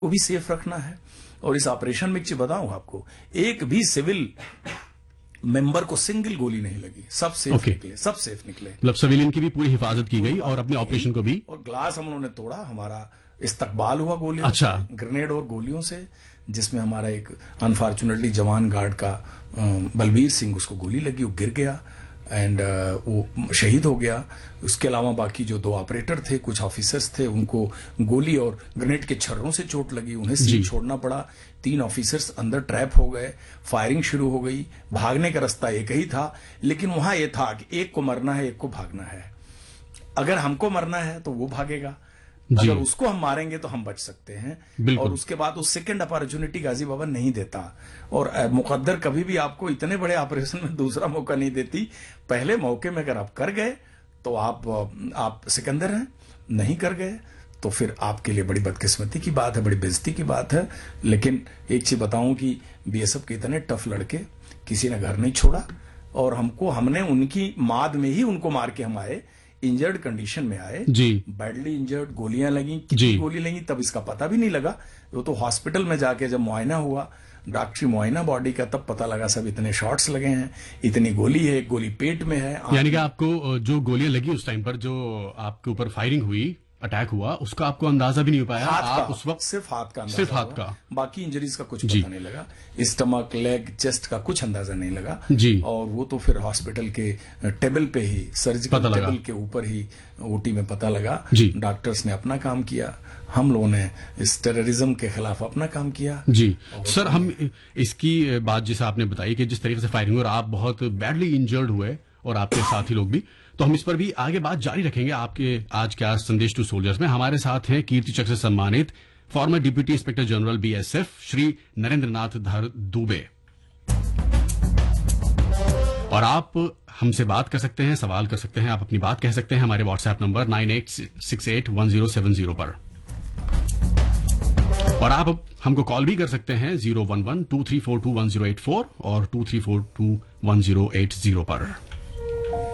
को भी सेफ रखना है। और इस ऑपरेशन में एक चीज बताऊं आपको, एक भी सिविल मेंबर को सिंगल गोली नहीं लगी, सब सेफ निकले, सब सेफ निकले। मतलब सिविलियन की भी पूरी हिफाजत की गई और अपने ऑपरेशन को भी। और ग्लास हम लोगों ने तोड़ा, हमारा इस्तकबाल हुआ गोलियों से, ग्रेनेड और गोलियों से, जिसमें हमारा एक अनफॉर्चुनेटली जवान गार्ड का बलबीर सिंह, उसको गोली लगी, वो गिर गया एंड वो शहीद हो गया। उसके अलावा बाकी जो 2 ऑपरेटर थे, कुछ ऑफिसर्स थे, उनको गोली और ग्रेनेड के छर्रों से चोट लगी, उन्हें सीट छोड़ना पड़ा। 3 ऑफिसर्स अंदर ट्रैप हो गए, फायरिंग शुरू हो गई। भागने का रास्ता एक ही था, लेकिन वहां यह था कि एक को मरना है, एक को भागना है। अगर हमको मरना है तो वो भागेगा, अगर उसको हम मारेंगे तो हम बच सकते हैं। और उसके बाद उस सेकंड अपॉर्चुनिटी गाजी बाबा नहीं देता, और मुकद्दर कभी भी आपको इतने बड़े ऑपरेशन में दूसरा मौका नहीं देती। पहले मौके में अगर आप कर गए तो आप सिकंदर हैं, नहीं कर गए तो फिर आपके लिए बड़ी बदकिस्मती की बात है, बड़ी बेइज्जती की बात है। लेकिन एक चीज बताऊं कि बीएसएफ के इतने टफ लड़के, किसी ने घर नहीं छोड़ा, और हमने उनकी माद में ही उनको मार के हम आए, इंजर्ड कंडीशन में आए जी, बैडली इंजर्ड, गोलियां लगी, कितनी गोली लगी तब इसका पता भी नहीं लगा। वो तो हॉस्पिटल में जाके जब मुआयना हुआ, डॉक्टरी मुआयना बॉडी का, तब पता लगा सब इतने शॉट्स लगे हैं, इतनी गोली है, एक गोली पेट में है। यानी कि आपको जो गोलियां लगी उस टाइम पर, जो आपके ऊपर फायरिंग हुई, अटैक हुआ, उसका आपको अंदाजा भी नहीं हो पाया? आप उस वक्त सिर्फ हाथ का, सिर्फ हाथ का, बाकी इंजरीज का कुछ पता नहीं लगा, स्टमक, लेग, चेस्ट का कुछ अंदाजा नहीं लगा जी। और वो तो फिर हॉस्पिटल के टेबल पे ही, सर्जिकल टेबल के ऊपर ही ओटी में पता लगा। डॉक्टर्स ने अपना काम किया, हम लोगों ने इस टेररिज्म के खिलाफ अपना काम किया जी। सर, हम इसकी बात जैसे आपने बताई कि जिस तरीके से फायरिंग हुई और आप बहुत बैडली इंजर्ड हुए और आपके साथी लोग भी, तो हम इस पर भी आगे बात जारी रखेंगे आपके आज के संदेश टू सोल्जर्स में। हमारे साथ हैं कीर्ति चक्र से सम्मानित farmer deputy inspector general BSF Shri Narendranath धर दुबे। और आप हमसे बात कर सकते हैं, सवाल कर सकते हैं, आप अपनी बात कह सकते हैं हमारे व्हाट्सएप नंबर 98681070 पर। और आप हमको कॉल भी कर सकते हैं 011-23421084 और 23421080 पर।